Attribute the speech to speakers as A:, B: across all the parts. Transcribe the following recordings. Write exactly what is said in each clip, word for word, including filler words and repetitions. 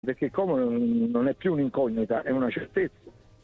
A: perché Como non è più un'incognita, è una certezza.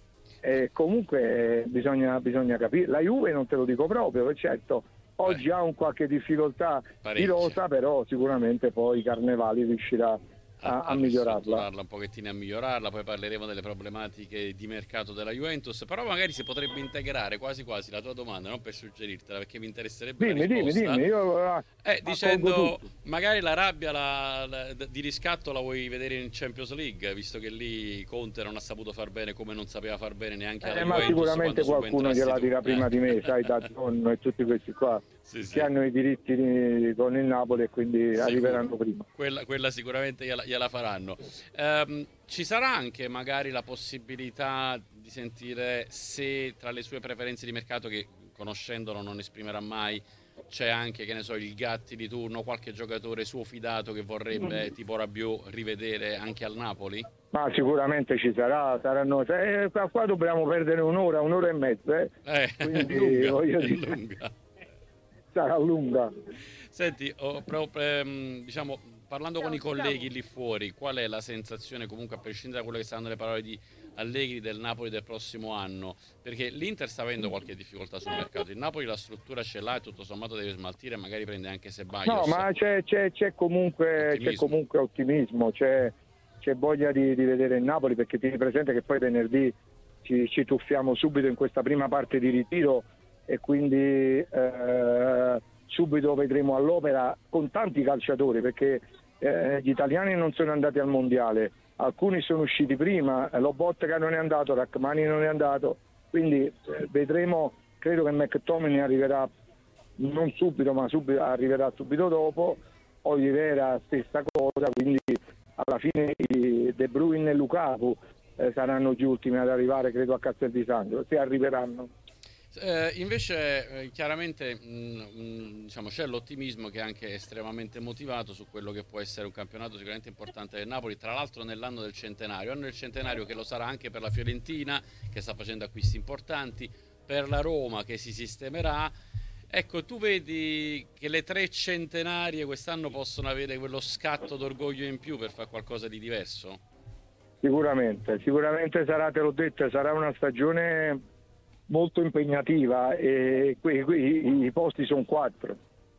A: E comunque bisogna, bisogna capire. La Juve non te lo dico proprio, certo, oggi
B: Beh,
A: ha un qualche difficoltà di
B: parecchie.
A: rosa, però sicuramente poi Carnevali riuscirà
B: A,
A: a, a
B: a
A: migliorarla.
B: ristrutturarla un pochettino, a migliorarla. Poi parleremo delle problematiche di mercato della Juventus, però magari si potrebbe integrare quasi quasi la tua domanda, non per suggerirtela, perché mi interesserebbe la
A: Dimmi, dimmi,
B: risposta,
A: dimmi, io ah,
B: eh,
A: accolgo
B: dicendo
A: tutto.
B: magari la rabbia la- la- di riscatto la vuoi vedere in Champions League, visto che lì Conte non ha saputo far bene come non sapeva far bene neanche alla
A: Eh, ma
B: Juventus quando
A: sicuramente qualcuno
B: subentrassi
A: gliela
B: tu.
A: dirà prima di me,
B: Eh.
A: sai, da Donno e tutti questi qua
B: Sì,
A: che
B: sì.
A: hanno i diritti di- con il Napoli e quindi
B: Sicuro,
A: arriveranno prima.
B: quella, quella sicuramente gliela, gliela faranno. Ehm, ci sarà anche magari la possibilità di sentire se tra le sue preferenze di mercato, che conoscendolo non esprimerà mai, c'è anche, che ne so, il Gatti di turno, qualche giocatore suo fidato che vorrebbe, tipo Rabiot, rivedere anche al Napoli?
A: Ma sicuramente ci sarà, saranno. Eh, qua, qua dobbiamo perdere un'ora, un'ora e mezza, eh.
B: Eh, è
A: Quindi
B: lunga,
A: voglio
B: è
A: dire,
B: lunga.
A: sarà lunga.
B: Senti, oh, però, ehm, diciamo, parlando con i colleghi lì fuori, qual è la sensazione, comunque a prescindere da quelle che saranno le parole di Allegri, del Napoli del prossimo anno? Perché l'Inter sta avendo qualche difficoltà sul mercato, il Napoli la struttura ce l'ha e tutto sommato deve smaltire e magari prende anche
A: No,
B: Ceballos.
A: ma c'è, c'è, c'è, comunque, c'è
B: Ottimismo.
A: comunque ottimismo, c'è, c'è voglia di, di vedere il Napoli, perché tieni presente che poi venerdì ci, ci tuffiamo subito in questa prima parte di ritiro e quindi eh, subito vedremo all'opera con tanti calciatori, perché eh, gli italiani non sono andati al mondiale, alcuni sono usciti prima, Lobotka non è andato, Rachmani non è andato, quindi eh, vedremo. Credo che McTominay arriverà non subito, ma subito, arriverà subito dopo. Oliveira stessa cosa, quindi alla fine i De Bruyne e Lukaku eh, saranno gli ultimi ad arrivare, credo, a Castel di Sangro, se arriveranno.
B: Eh, invece eh, chiaramente mh, mh, diciamo, c'è l'ottimismo che è anche estremamente motivato su quello che può essere un campionato sicuramente importante del Napoli, tra l'altro nell'anno del centenario, anno del centenario che lo sarà anche per la Fiorentina che sta facendo acquisti importanti, per la Roma che si sistemerà. Ecco, tu vedi che le tre centenarie quest'anno possono avere quello scatto d'orgoglio in più per fare qualcosa di diverso?
A: Sicuramente, sicuramente sarà, te l'ho detto, sarà una stagione molto impegnativa e qui, qui i posti sono quattro.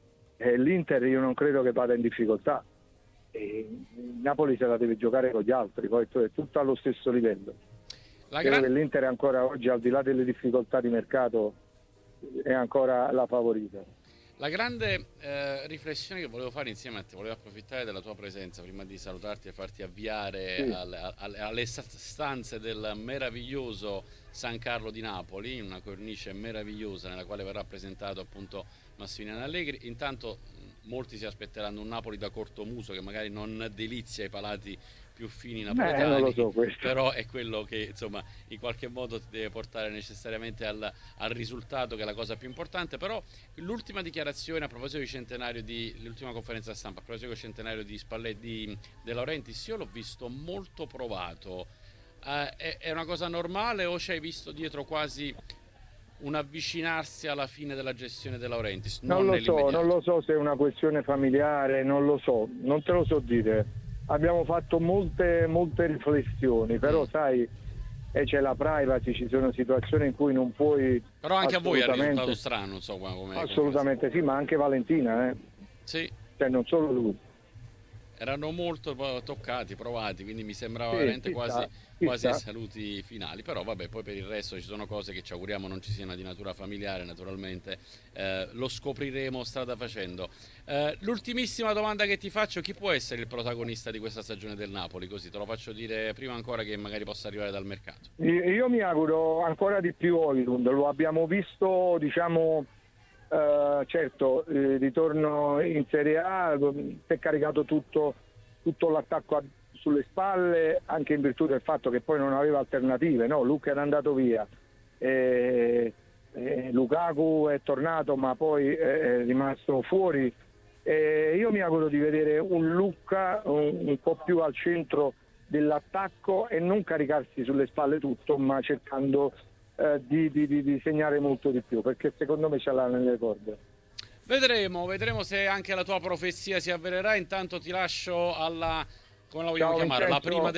A: E l'Inter io non credo che vada in difficoltà. E il Napoli se la deve giocare con gli altri, poi è tutto allo stesso livello.
B: La
A: Credo
B: gran...
A: che l'Inter è ancora oggi, al di là delle difficoltà di mercato, è ancora la favorita.
B: La grande eh, riflessione che volevo fare insieme a te, volevo approfittare della tua presenza prima di salutarti e farti avviare
A: Sì.
B: alle, alle, alle stanze del meraviglioso San Carlo di Napoli, una cornice meravigliosa nella quale verrà presentato appunto Massimiliano Allegri. Intanto molti si aspetteranno un Napoli da cortomuso che magari non delizia i palati più fini napoletani,
A: Eh, non lo so questo.
B: però è quello che insomma in qualche modo ti deve portare necessariamente al, al risultato, che è la cosa più importante. Però l'ultima dichiarazione a proposito di centenario di l'ultima conferenza stampa a proposito del centenario di Spalletti di De Laurentiis, io l'ho visto molto provato. Eh, è, è una cosa normale o ci hai visto dietro quasi un avvicinarsi alla fine della gestione De Laurentiis?
A: Non
B: Non
A: lo so, non lo so se è una questione familiare, non lo so, non te lo so dire. Abbiamo fatto molte, molte riflessioni, però
B: Mm.
A: sai, e c'è la privacy, ci sono situazioni in cui non puoi.
B: Però anche a voi è
A: assolutamente,
B: risultato strano, insomma, come, come
A: assolutamente sì, ma anche Valentina, eh.
B: sì,
A: Cioè non solo lui.
B: erano molto toccati, provati, quindi mi sembrava
A: Sì,
B: veramente
A: ci
B: quasi,
A: sta, ci
B: quasi ai
A: sta.
B: saluti finali. Però vabbè, poi per il resto ci sono cose che ci auguriamo non ci siano di natura familiare, naturalmente eh, lo scopriremo strada facendo. Eh, l'ultimissima domanda che ti faccio: chi può essere il protagonista di questa stagione del Napoli? Così te lo faccio dire prima ancora che magari possa arrivare dal mercato.
A: Io mi auguro ancora di più Højlund, lo abbiamo visto, diciamo, eh, certo, il ritorno in Serie A, si è caricato tutto, tutto l'attacco a, sulle spalle, anche in virtù del fatto che poi non aveva alternative, no? Luca era andato via, e, e Lukaku è tornato ma poi è rimasto fuori. E io mi auguro di vedere un Luca un, un po' più al centro dell'attacco e non caricarsi sulle spalle tutto, ma cercando eh, di, di, di segnare molto di più, perché secondo me ce l'ha nelle corde.
B: Vedremo, vedremo se anche la tua profezia si avvererà. Intanto ti lascio alla come la vogliamo
A: Ciao,
B: chiamare? La
A: Vincenzo.
B: prima